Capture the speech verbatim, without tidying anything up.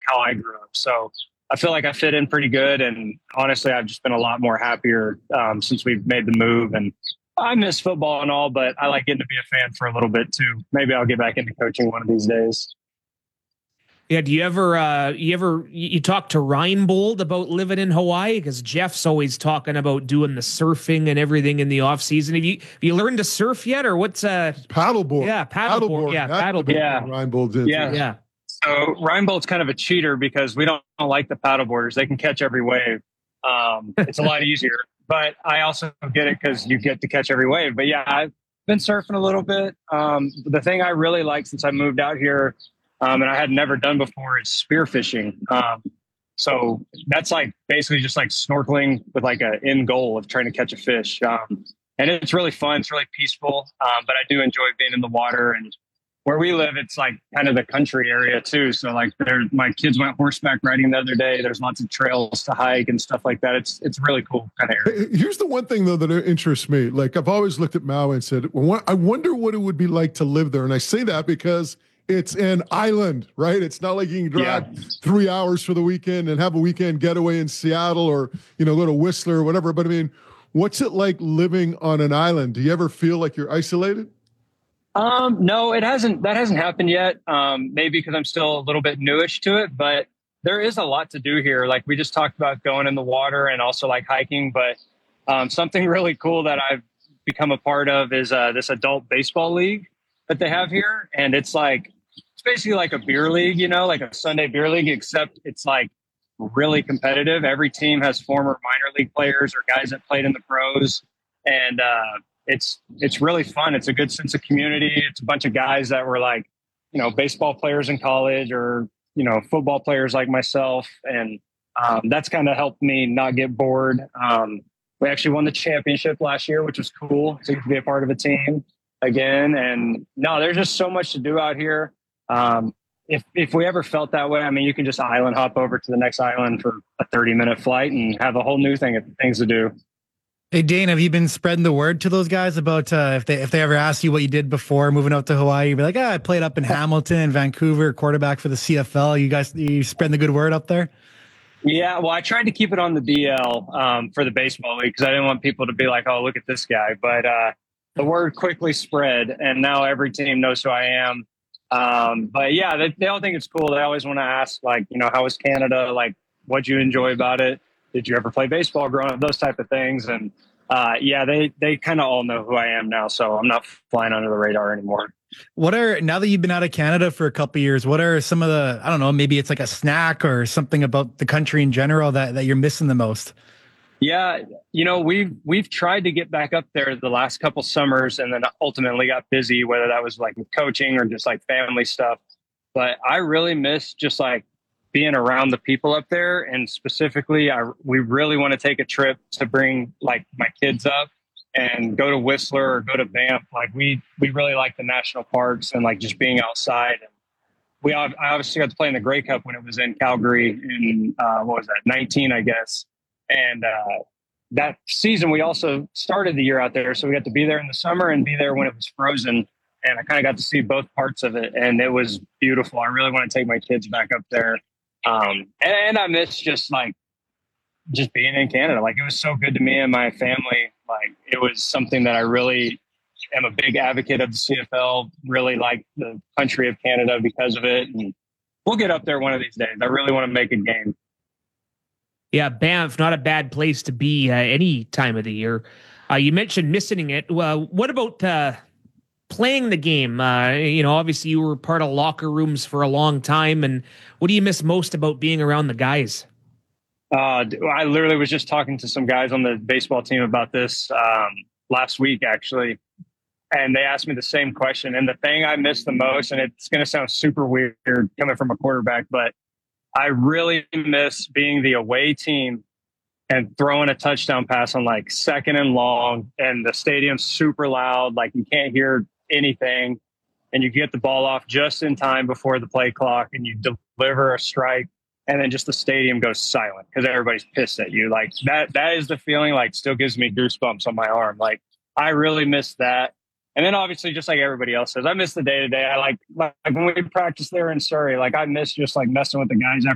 how I grew up. So I feel like I fit in pretty good. And honestly, I've just been a lot more happier um, since we've made the move. And I miss football and all, but I like getting to be a fan for a little bit too. Maybe I'll get back into coaching one of these days. Yeah. Do you ever, uh, you ever, you talk to Reinbold about living in Hawaii? Because Jeff's always talking about doing the surfing and everything in the off season. Have you, have you learned to surf yet, or what's uh paddleboard? Yeah, paddleboard. Yeah, paddleboard. Yeah, Reinbold's into. Yeah, yeah. So Reinbold's kind of a cheater because we don't, don't like the paddleboarders. They can catch every wave. Um, it's a lot easier. But I also get it because you get to catch every wave. But yeah, I've been surfing a little bit. Um, the thing I really like since I moved out here, um, and I had never done before, is spearfishing. Um, so that's like basically just like snorkeling with like an end goal of trying to catch a fish. Um, and it's really fun. It's really peaceful. Um, but I do enjoy being in the water. And where we live, it's like kind of the country area too. So like there, my kids went horseback riding the other day. There's lots of trails to hike and stuff like that. It's it's really cool kind of area. Here's the one thing though that interests me. Like I've always looked at Maui and said, well, I wonder what it would be like to live there. And I say that because it's an island, right? It's not like you can drive yeah. three hours for the weekend and have a weekend getaway in Seattle or, you know, go to Whistler or whatever. But I mean, what's it like living on an island? Do you ever feel like you're isolated? Um, no, it hasn't, that hasn't happened yet. Um, maybe because I'm still a little bit newish to it, but there is a lot to do here. Like we just talked about going in the water and also like hiking, but, um, something really cool that I've become a part of is, uh, this adult baseball league that they have here. And it's like, it's basically like a beer league, you know, like a Sunday beer league, except it's like really competitive. Every team has former minor league players or guys that played in the pros. And, uh, It's it's really fun. It's a good sense of community. It's a bunch of guys that were like, you know, baseball players in college or, you know, football players like myself. And um, that's kind of helped me not get bored. Um, we actually won the championship last year, which was cool to be a part of a team again. And no, there's just so much to do out here. Um, if if we ever felt that way, I mean, you can just island hop over to the next island for a thirty minute flight and have a whole new thing of things to do. Hey, Dane, have you been spreading the word to those guys about uh, if they if they ever ask you what you did before moving out to Hawaii? You'd be like, ah, I played up in Hamilton, Vancouver, quarterback for the C F L. You guys, you spreading the good word up there? Yeah, well, I tried to keep it on the D L um, for the baseball league because I didn't want people to be like, oh, look at this guy. But uh, the word quickly spread, and now every team knows who I am. Um, but yeah, they, they all think it's cool. They always want to ask, like, you know, how was Canada? Like, what'd you enjoy about it? Did you ever play baseball growing up? Those type of things. And uh, yeah, they, they kind of all know who I am now. So I'm not flying under the radar anymore. What are, now that you've been out of Canada for a couple of years, what are some of the, I don't know, maybe it's like a snack or something about the country in general that, that you're missing the most? Yeah. You know, we've, we've tried to get back up there the last couple summers and then ultimately got busy, whether that was like with coaching or just like family stuff. But I really miss just like being around the people up there. And specifically, I, we really want to take a trip to bring like my kids up and go to Whistler or go to Banff. Like we, we really like the national parks and like just being outside. And we, I obviously got to play in the Grey Cup when it was in Calgary in, uh, what was that? nineteen, I guess. And, uh, that season, we also started the year out there. So we got to be there in the summer and be there when it was frozen. And I kind of got to see both parts of it. And it was beautiful. I really want to take my kids back up there. Um, and I miss just like, just being in Canada. Like it was so good to me and my family. Like it was something that I really am a big advocate of the C F L, really like the country of Canada because of it. And we'll get up there one of these days. I really want to make a game. Yeah. Banff, not a bad place to be uh, any time of the year. Uh, you mentioned missing it. Well, what about, uh, playing the game? Uh, you know, obviously you were part of locker rooms for a long time. And what do you miss most about being around the guys? Uh, I literally was just talking to some guys on the baseball team about this um, last week, actually. And they asked me the same question. And the thing I miss the most, and it's going to sound super weird coming from a quarterback, but I really miss being the away team and throwing a touchdown pass on like second and long, and the stadium's super loud. Like you can't hear anything, and you get the ball off just in time before the play clock and you deliver a strike, and then just the stadium goes silent because everybody's pissed at you. Like that, that is the feeling, like still gives me goosebumps on my arm. Like I really miss that. And then obviously, just like everybody else says, I miss the day to day. I like, like when we practice there in Surrey, like I miss just like messing with the guys after